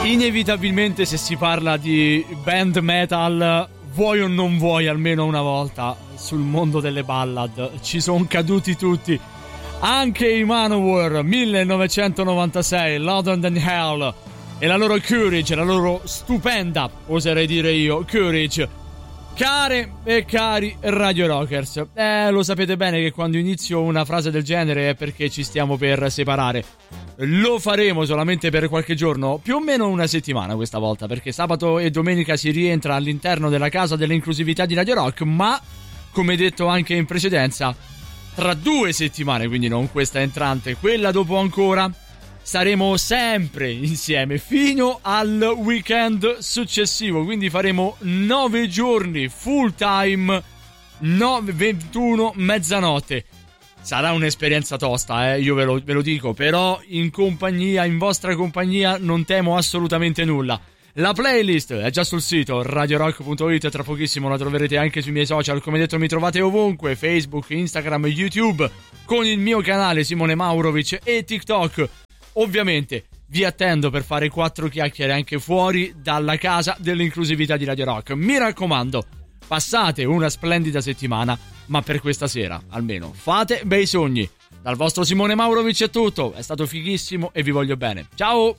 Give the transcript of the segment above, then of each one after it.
Inevitabilmente, se si parla di band metal, vuoi o non vuoi, almeno una volta sul mondo delle ballad ci sono caduti tutti, anche i Manowar. 1996, Louder Than Hell, e la loro Courage, la loro stupenda, oserei dire io, Courage. Care e cari Radio Rockers, lo sapete bene che quando inizio una frase del genere è perché ci stiamo per separare. Lo faremo solamente per qualche giorno, più o meno una settimana questa volta, perché sabato e domenica si rientra all'interno della casa dell'inclusività di Radio Rock, ma, come detto anche in precedenza, tra 2 settimane, quindi non questa entrante, quella dopo ancora, saremo sempre insieme fino al weekend successivo, quindi faremo 9 giorni full time, 21 mezzanotte. Sarà un'esperienza tosta, io ve lo dico, però in compagnia, in vostra compagnia, non temo assolutamente nulla. La playlist è già sul sito radiorock.it, tra pochissimo la troverete anche sui miei social, come detto mi trovate ovunque, Facebook, Instagram, YouTube, con il mio canale Simone Maurovic e TikTok. Ovviamente vi attendo per fare 4 chiacchiere anche fuori dalla casa dell'inclusività di Radio Rock. Mi raccomando, passate una splendida settimana, ma per questa sera almeno fate bei sogni. Dal vostro Simone Maurovic è tutto, è stato fighissimo e vi voglio bene. Ciao!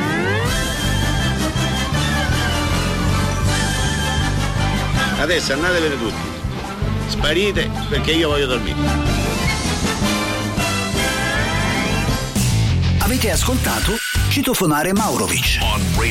Adesso andatevene tutti, sparite perché io voglio dormire. Avete ascoltato Citofonare Maurovic.